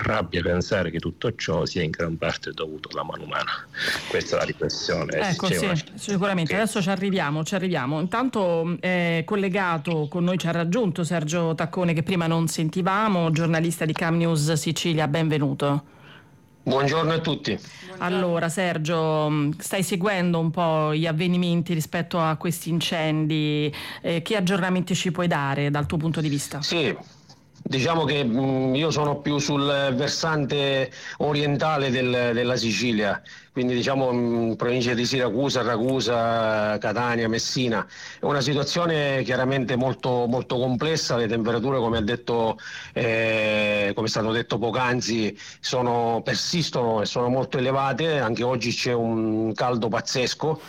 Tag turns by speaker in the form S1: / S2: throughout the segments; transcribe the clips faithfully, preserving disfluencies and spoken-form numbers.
S1: rabbia pensare che tutto ciò sia in gran parte dovuto alla mano umana. Questa è la riflessione.
S2: Ecco, sì, una... sicuramente. Che... Adesso ci arriviamo, ci arriviamo. Intanto è collegato con noi, ci ha raggiunto Sergio Taccone, che prima non sentivamo, giornalista di Cam News Sicilia. Benvenuto.
S3: Buongiorno a tutti.
S2: Allora Sergio, stai seguendo un po' gli avvenimenti rispetto a questi incendi, eh, che aggiornamenti ci puoi dare dal tuo punto di vista?
S3: Sì, diciamo che mh, io sono più sul versante orientale del, della Sicilia, quindi diciamo mh, provincia di Siracusa, Ragusa, Catania, Messina. È una situazione chiaramente molto, molto complessa, le temperature come ha detto, eh, come è stato detto poc'anzi, sono, persistono e sono molto elevate, anche oggi c'è un caldo pazzesco.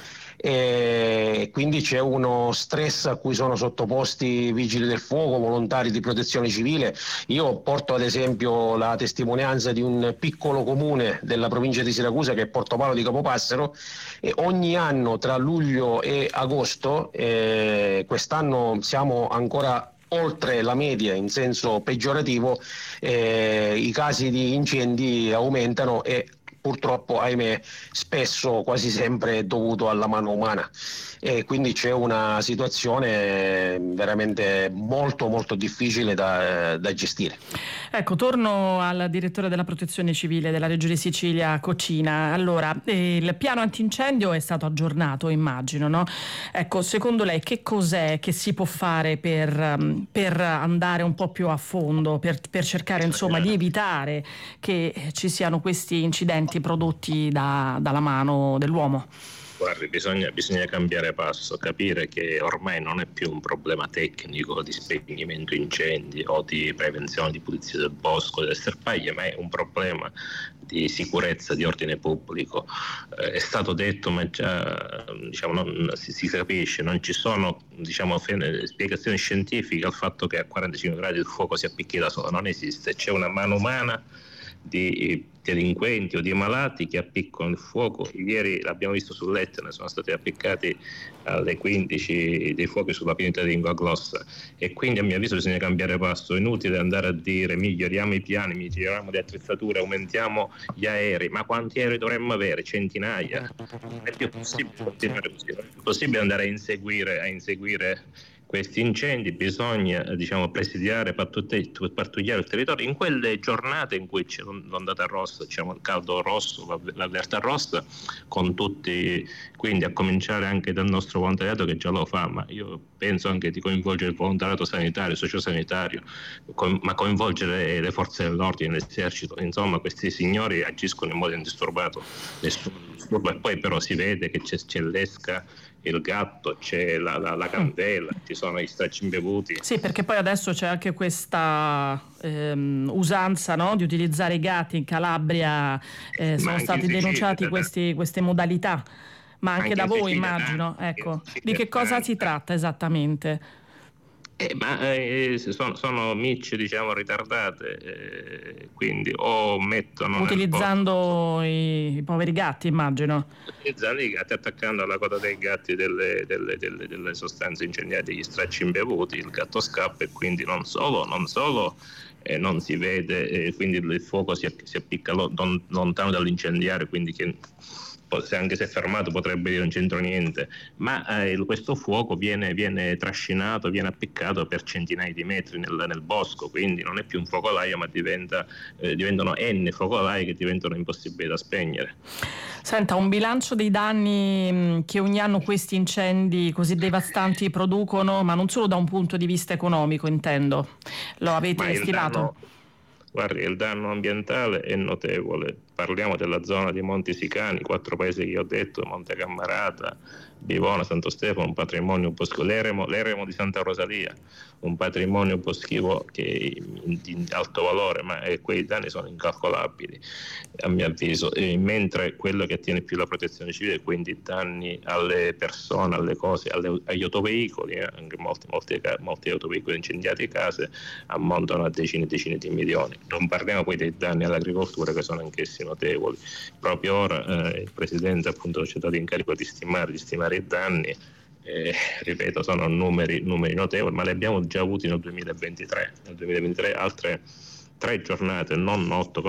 S3: E quindi c'è uno stress a cui sono sottoposti vigili del fuoco, volontari di protezione civile. Io porto ad esempio la testimonianza di un piccolo comune della provincia di Siracusa che è Portopalo di Capopassero, e ogni anno tra luglio e agosto, eh, quest'anno siamo ancora oltre la media in senso peggiorativo, eh, i casi di incendi aumentano e purtroppo, ahimè, spesso, quasi sempre è dovuto alla mano umana, e quindi c'è una situazione veramente molto molto difficile da, da gestire.
S2: Ecco, torno al direttore della protezione civile della Regione Sicilia, Cocina. Allora, eh, il piano antincendio è stato aggiornato, immagino, no? Ecco, secondo lei che cos'è che si può fare per, per andare un po' più a fondo, per, per cercare insomma di evitare che ci siano questi incidenti prodotti da, dalla mano dell'uomo?
S1: Guardi, bisogna, bisogna cambiare passo, capire che ormai non è più un problema tecnico di spegnimento incendi o di prevenzione di pulizia del bosco, delle sterpaglie, ma è un problema di sicurezza, di ordine pubblico. Eh, è stato detto, ma già diciamo, non, si, si capisce, non ci sono diciamo, spiegazioni scientifiche al fatto che a quarantacinque gradi il fuoco si appicchi da solo, non esiste, c'è una mano umana di delinquenti o di malati che appiccano il fuoco. Ieri l'abbiamo visto sull'Etna, sono stati appiccati alle quindici dei fuochi sulla pineta di Lingua Glossa, e quindi a mio avviso bisogna cambiare passo. È inutile andare a dire miglioriamo i piani, miglioriamo le attrezzature, aumentiamo gli aerei, ma quanti aerei dovremmo avere? Centinaia. Non è più possibile continuare così, non è più possibile andare a inseguire, a inseguire questi incendi. Bisogna diciamo presidiare, pattugliare il territorio in quelle giornate in cui c'è l'ondata rossa, diciamo il caldo rosso, l'allerta rossa, con tutti, quindi a cominciare anche dal nostro volontariato che già lo fa, ma io penso anche di coinvolgere il volontariato sanitario, sociosanitario, ma coinvolgere le forze dell'ordine, l'esercito, insomma questi signori agiscono in modo indisturbato, nessuno disturba, e poi però si vede che c'è, c'è l'esca, il gatto, c'è la, la, la candela, ci sono gli stracci imbevuti.
S2: Sì, perché poi adesso c'è anche questa ehm, usanza, no, di utilizzare i gatti in Calabria, eh, sono stati denunciati questi, queste modalità, ma anche, anche da voi immagino. Ecco, di che cosa si tratta esattamente?
S1: Eh, ma eh, sono, sono micce diciamo ritardate, eh, quindi o mettono
S2: utilizzando i, i poveri gatti, immagino,
S1: utilizzando i gatti, attaccando alla coda dei gatti delle, delle, delle, delle sostanze incendiate, gli stracci imbevuti, il gatto scappa, e quindi non solo non solo eh, non si vede, eh, quindi il fuoco si, si appicca lo, don, lontano dall'incendiario, quindi che se anche se è fermato potrebbe dire non c'entro niente, ma eh, questo fuoco viene, viene trascinato, viene appiccato per centinaia di metri nel, nel bosco, quindi non è più un focolaio, ma diventa, eh, diventano n focolai che diventano impossibili da spegnere.
S2: Senta, un bilancio dei danni che ogni anno questi incendi così devastanti producono, ma non solo da un punto di vista economico, intendo, lo avete stimato?
S1: Danno, guardi, il danno ambientale è notevole. Parliamo della zona di Monti Sicani, quattro paesi che io ho detto, Monte Cammarata, Bivona, Santo Stefano, un patrimonio boschivo, l'eremo, l'eremo di Santa Rosalia, un patrimonio boschivo che è di alto valore, ma eh, quei danni sono incalcolabili a mio avviso, e mentre quello che attiene più la protezione civile, quindi danni alle persone, alle cose, alle, agli autoveicoli, eh, anche molti, molti, molti autoveicoli incendiati, case, ammontano a decine e decine di milioni. Non parliamo poi dei danni all'agricoltura, che sono anch'essi notevoli. Proprio ora eh, il Presidente appunto ci ha dato incarico di stimare, di stimare i danni, eh, ripeto sono numeri, numeri notevoli, ma li abbiamo già avuti nel duemilaventitré, nel duemilaventitré altre tre giornate, non otto